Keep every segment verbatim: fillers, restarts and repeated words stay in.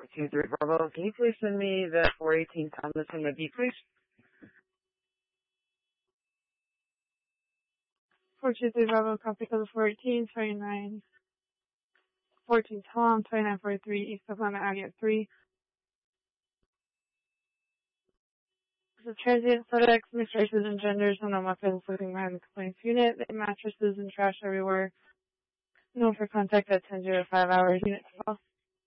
four two three Bravo. Can you please send me the four eighteen Thomas and the B, please? four two three Bravo, copy code four eighteen, twenty-nine, fourteen Tom, twenty-nine forty-three, East Atlanta, Agate three. This is transient FedEx, mixed races and genders, and no weapons living behind the complaints unit. The mattresses and trash everywhere. No for contact at ten oh five hours. Unit call.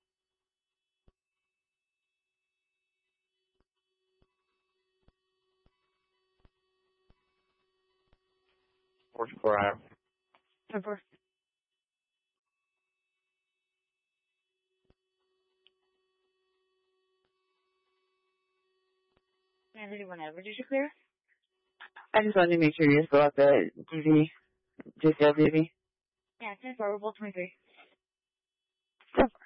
forty-four hours. ten four. Whenever did you clear? I just wanted to make sure you still at the D V, J C L D V. Yeah, ten four, we're both twenty-three. ten four.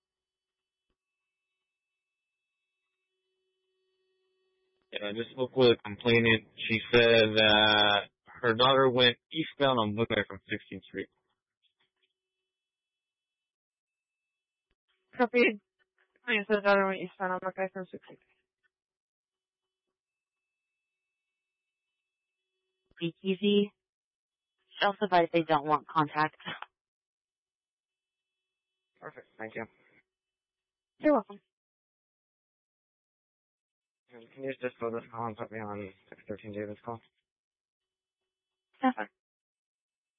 Yeah, I just spoke with a complainant. She said that her daughter went eastbound on Buckeye from sixteenth Street. Copied. I said the daughter went eastbound on Buckeye from sixteenth. Speakeasy. Also advised they don't want contact. Perfect, thank you. You're welcome. Can you just disclose this call and put me on six thirteen David's call? That's fine.